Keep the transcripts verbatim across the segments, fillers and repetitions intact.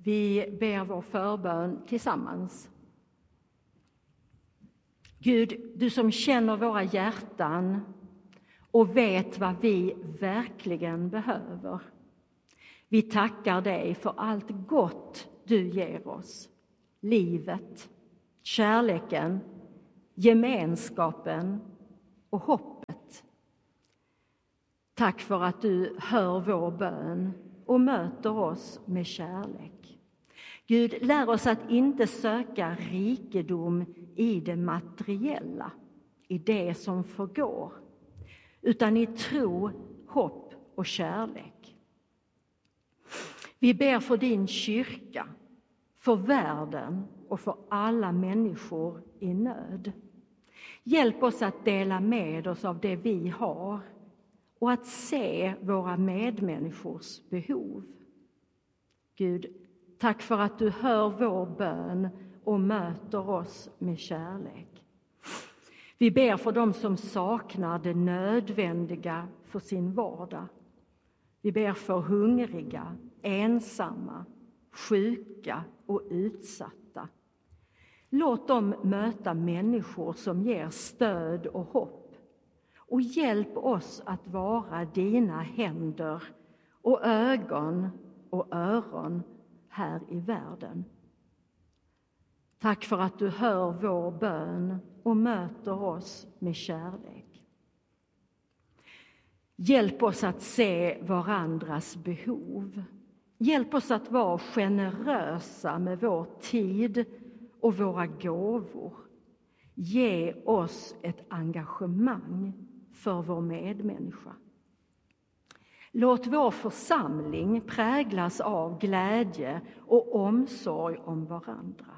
Vi ber vår förbön tillsammans. Gud, du som känner våra hjärtan och vet vad vi verkligen behöver. Vi tackar dig för allt gott du ger oss. Livet, kärleken, gemenskapen och hoppet. Tack för att du hör vår bön och möter oss med kärlek. Gud, lär oss att inte söka rikedom i det materiella, i det som förgår, utan i tro, hopp och kärlek. Vi ber för din kyrka, för världen och för alla människor i nöd. Hjälp oss att dela med oss av det vi har och att se våra medmänniskors behov. Gud, tack för att du hör vår bön och möter oss med kärlek. Vi ber för dem som saknar det nödvändiga för sin vardag. Vi ber för hungriga, ensamma, sjuka och utsatta. Låt dem möta människor som ger stöd och hopp. Och hjälp oss att vara dina händer och ögon och öron här i världen. Tack för att du hör vår bön och möter oss med kärlek. Hjälp oss att se varandras behov. Hjälp oss att vara generösa med vår tid och våra gåvor. Ge oss ett engagemang för vår medmänniska. Låt vår församling präglas av glädje och omsorg om varandra.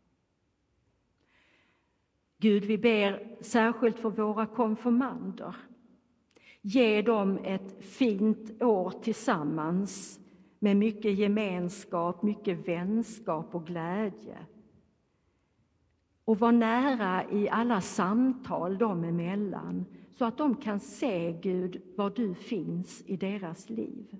Gud, vi ber särskilt för våra konfirmander. Ge dem ett fint år tillsammans med mycket gemenskap, mycket vänskap och glädje. Och var nära i alla samtal dem emellan så att de kan se, Gud, var du finns i deras liv.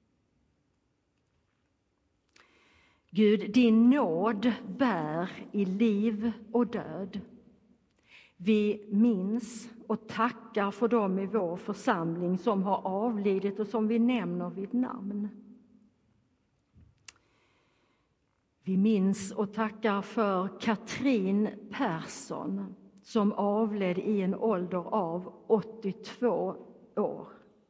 Gud, din nåd bär i liv och död. Vi minns och tackar för dem i vår församling som har avlidit och som vi nämner vid namn. Vi minns och tackar för Katrin Persson som avled i en ålder av åttiotvå år.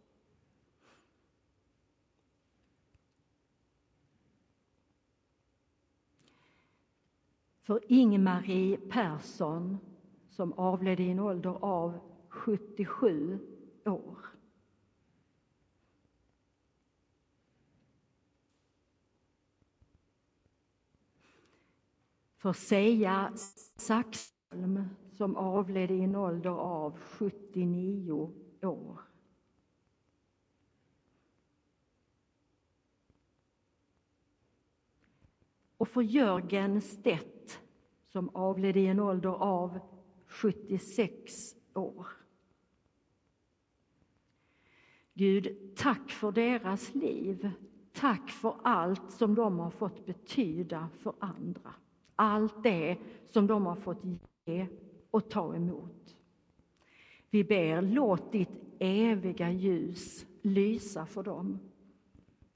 För Ingmarie Persson som avled i en ålder av sjuttiosju år. För Seja Saxholm som avled i en ålder av sjuttionio år. Och för Jörgen Stedt som avled i en ålder av sjuttiosex år. Gud, tack för deras liv. Tack för allt som de har fått betyda för andra. Allt det som de har fått ge och ta emot. Vi ber, låt ditt eviga ljus lysa för dem.